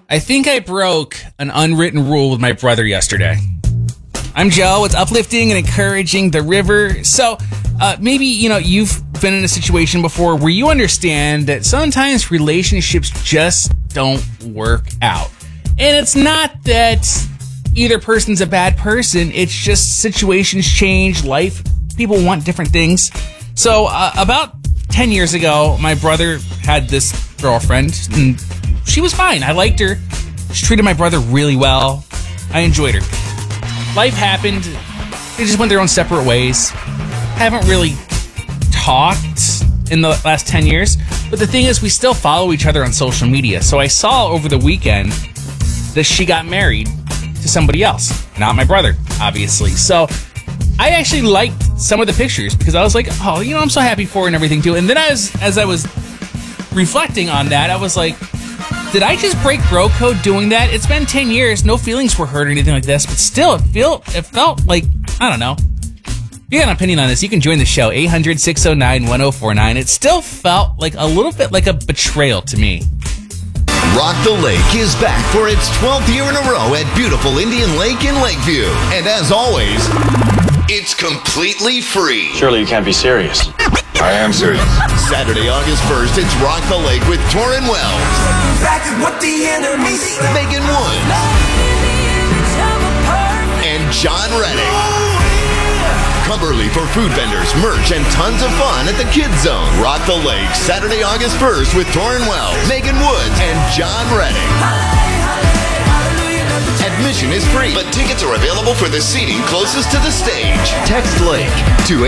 I think I broke an unwritten rule with my brother yesterday. I'm Joe. It's uplifting and encouraging the river. So maybe, you've been in a situation before where you understand that sometimes relationships just don't work out. And it's not that either person's a bad person. It's just situations change, life, people want different things. So about 10 years ago, my brother had this girlfriend, and she was fine. I liked her. She treated my brother really well. I enjoyed her. Life happened. They just went their own separate ways. Haven't really talked in the last 10 years. But the thing is, we still follow each other on social media. So I saw over the weekend that she got married to somebody else. Not my brother, obviously. So I actually liked some of the pictures because I was like, oh, I'm so happy for her and everything too. And then as I was reflecting on that, I was like, did I just break bro code doing that? It's been 10 years. No feelings were hurt or anything like this. But still, it felt like, I don't know. If you got an opinion on this, you can join the show, 800-609-1049. It still felt like a little bit like a betrayal to me. Rock the Lake is back for its 12th year in a row at beautiful Indian Lake in Lakeview. And as always, it's completely free. Surely you can't be serious. I am serious. Saturday, August 1st, it's Rock the Lake with Torrin Wells, Megan Wood, and John Reddick. Come early for food vendors, merch, and tons of fun at the Kids Zone. Rock the Lake, Saturday, August 1st with Torrin Wells, Megan Woods, and John Reddick. Admission is free, but tickets are available for the seating closest to the stage. Text Lake to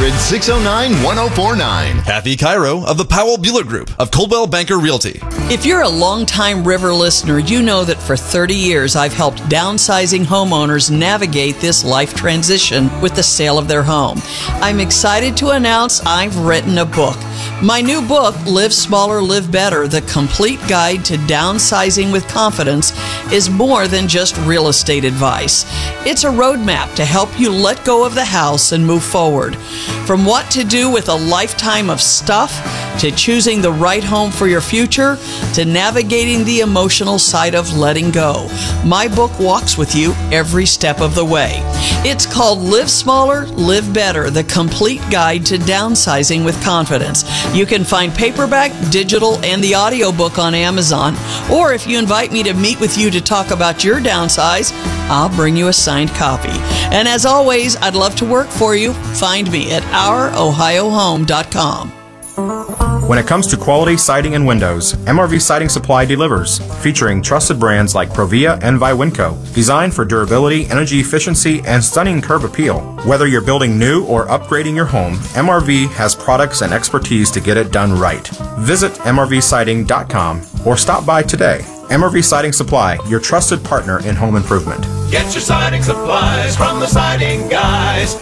800-609-1049. Kathy Cairo of the Powell Bueller Group of Coldwell Banker Realty. If you're a longtime River listener, you know that for 30 years I've helped downsizing homeowners navigate this life transition with the sale of their home. I'm excited to announce I've written a book. My new book, Live Smaller, Live Better, The Complete Guide to Downsizing with Confidence, is more than just real estate advice. It's a roadmap to help you let go of the house and move forward. From what to do with a lifetime of stuff, to choosing the right home for your future, to navigating the emotional side of letting go. My book walks with you every step of the way. It's called Live Smaller, Live Better, The Complete Guide to Downsizing with Confidence. You can find paperback, digital, and the audiobook on Amazon. Or if you invite me to meet with you to talk about your downsize, I'll bring you a signed copy. And as always, I'd love to work for you. Find me at ourohiohome.com. When it comes to quality siding and windows, MRV Siding Supply delivers, featuring trusted brands like Provia and Viwinco, designed for durability, energy efficiency, and stunning curb appeal. Whether you're building new or upgrading your home, MRV has products and expertise to get it done right. Visit mrvsiding.com or stop by today. MRV Siding Supply, your trusted partner in home improvement. Get your siding supplies from the siding guys.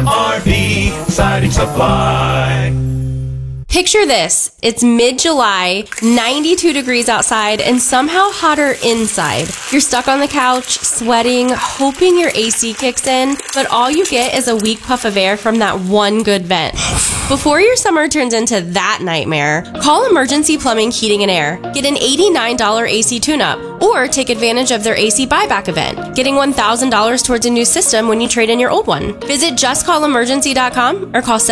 MRV Siding Supply. Picture this. It's mid-July, 92 degrees outside, and somehow hotter inside. You're stuck on the couch, sweating, hoping your AC kicks in, but all you get is a weak puff of air from that one good vent. Before your summer turns into that nightmare, call Emergency Plumbing, Heating, and Air. Get an $89 AC tune-up, or take advantage of their AC buyback event, getting $1,000 towards a new system when you trade in your old one. Visit justcallemergency.com or call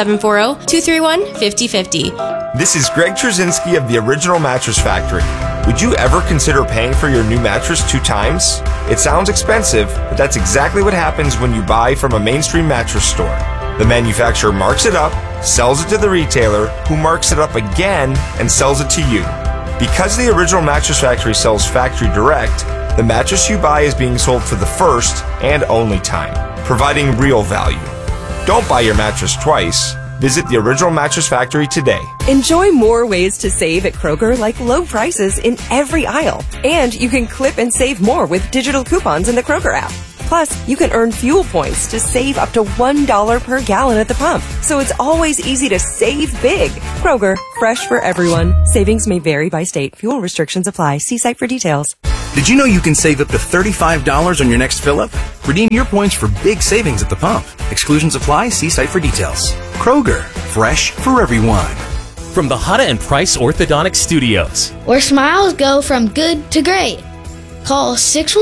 740-231-5050. This is Greg Trzynski of the Original Mattress Factory. Would you ever consider paying for your new mattress 2 times? It sounds expensive, but that's exactly what happens when you buy from a mainstream mattress store. The manufacturer marks it up, sells it to the retailer, who marks it up again and sells it to you. Because the Original Mattress Factory sells factory direct, the mattress you buy is being sold for the first and only time, providing real value. Don't buy your mattress twice. Visit the Original Mattress Factory today. Enjoy more ways to save at Kroger, like low prices in every aisle. And you can clip and save more with digital coupons in the Kroger app. Plus, you can earn fuel points to save up to $1 per gallon at the pump. So it's always easy to save big. Kroger, fresh for everyone. Savings may vary by state. Fuel restrictions apply. See site for details. Did you know you can save up to $35 on your next fill-up? Redeem your points for big savings at the pump. Exclusions apply. See site for details. Kroger, fresh for everyone. From the Hutta and Price Orthodontic Studios, where smiles go from good to great. Call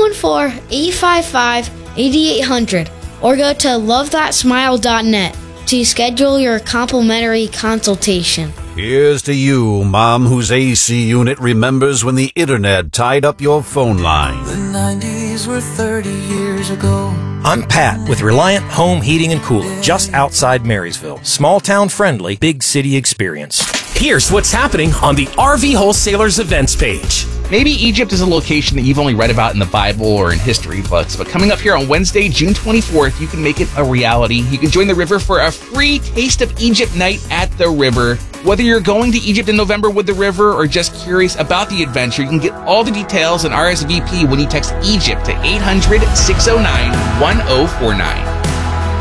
614-855-8800 or go to lovethatsmile.net to schedule your complimentary consultation. Here's to you, Mom, whose AC unit remembers when the internet tied up your phone line. The 90s were 30 years ago. I'm Pat with Reliant Home Heating and Cooling, just outside Marysville. Small town friendly, big city experience. Here's what's happening on the RV Wholesalers events page. Maybe Egypt is a location that you've only read about in the Bible or in history books, but coming up here on Wednesday, June 24th, you can make it a reality. You can join the river for a free Taste of Egypt night at the river. Whether you're going to Egypt in November with the river or just curious about the adventure, you can get all the details and RSVP when you text Egypt to 800-609-1049.